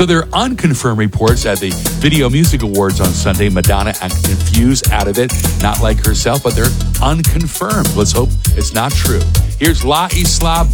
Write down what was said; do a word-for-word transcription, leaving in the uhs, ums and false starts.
So there are unconfirmed reports at the Video Music Awards on Sunday. Madonna acted confused out of it, not like herself, but they're unconfirmed. Let's hope it's not true. Here's La Isla